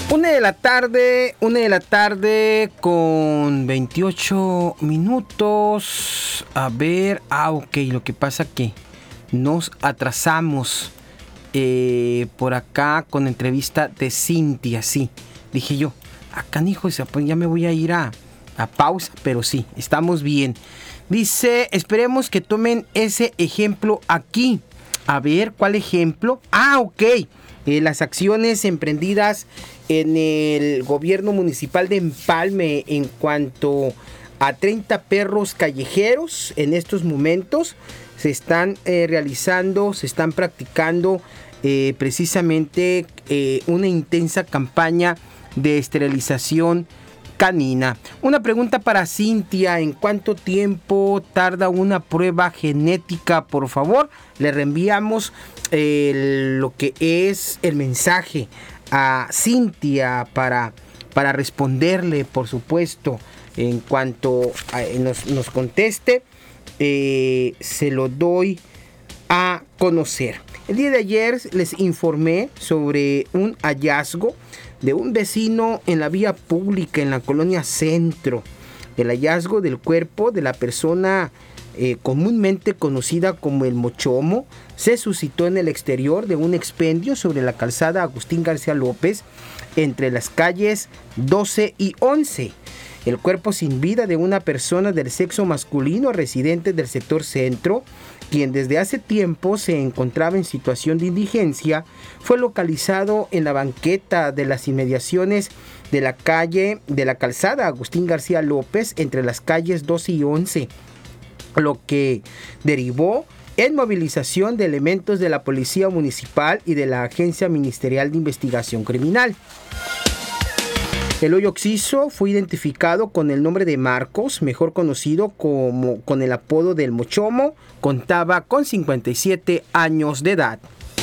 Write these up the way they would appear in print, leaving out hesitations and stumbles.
Una de la tarde con 28 minutos. A ver, ok, lo que pasa que nos atrasamos por acá con la entrevista de Cintia, sí. Dije yo, canijo, pues ya me voy a ir a pausa, pero sí, estamos bien. Dice, esperemos que tomen ese ejemplo aquí. A ver, ¿cuál ejemplo? Ok. Las acciones emprendidas en el gobierno municipal de Empalme en cuanto a 30 perros callejeros en estos momentos se están realizando, se están practicando precisamente una intensa campaña de esterilización canina. Una pregunta para Cintia: ¿en cuánto tiempo tarda una prueba genética? Por favor, le reenviamos lo que es el mensaje a Cintia para responderle, por supuesto, en cuanto nos conteste, se lo doy a conocer. El día de ayer les informé sobre un hallazgo de un vecino en la vía pública en la colonia Centro. El hallazgo del cuerpo de la persona comúnmente conocida como el Mochomo se suscitó en el exterior de un expendio sobre la calzada Agustín García López entre las calles 12 y 11. El cuerpo sin vida de una persona del sexo masculino residente del sector Centro, quien desde hace tiempo se encontraba en situación de indigencia, fue localizado en la banqueta de las inmediaciones de la calzada Agustín García López entre las calles 12 y 11, lo que derivó en movilización de elementos de la Policía Municipal y de la Agencia Ministerial de Investigación Criminal. El hoyo occiso fue identificado con el nombre de Marcos, mejor conocido con el apodo del Mochomo. Contaba con 57 años de edad.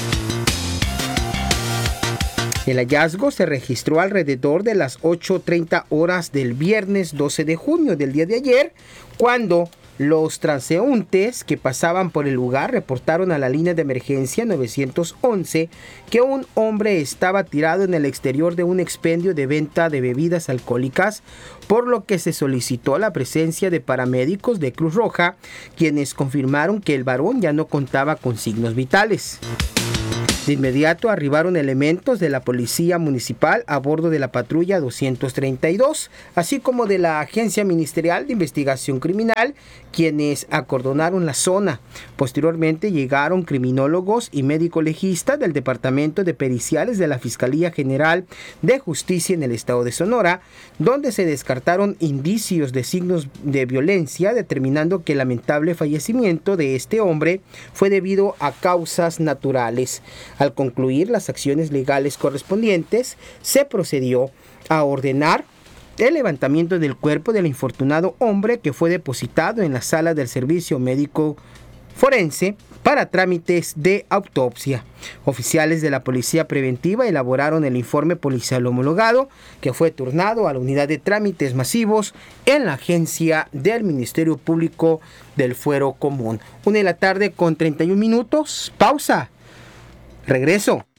El hallazgo se registró alrededor de las 8:30 horas del viernes 12 de junio del día de ayer, cuando los transeúntes que pasaban por el lugar reportaron a la línea de emergencia 911 que un hombre estaba tirado en el exterior de un expendio de venta de bebidas alcohólicas, por lo que se solicitó la presencia de paramédicos de Cruz Roja, quienes confirmaron que el varón ya no contaba con signos vitales. De inmediato arribaron elementos de la Policía Municipal a bordo de la patrulla 232, así como de la Agencia Ministerial de Investigación Criminal, quienes acordonaron la zona. Posteriormente llegaron criminólogos y médico legista del Departamento de Periciales de la Fiscalía General de Justicia en el estado de Sonora, donde se descartaron indicios de signos de violencia, determinando que el lamentable fallecimiento de este hombre fue debido a causas naturales. Al concluir las acciones legales correspondientes, se procedió a ordenar el levantamiento del cuerpo del infortunado hombre, que fue depositado en la sala del servicio médico forense para trámites de autopsia. Oficiales de la Policía Preventiva elaboraron el informe policial homologado, que fue turnado a la unidad de trámites masivos en la agencia del Ministerio Público del Fuero Común. 1:31 p.m. Pausa. Regreso.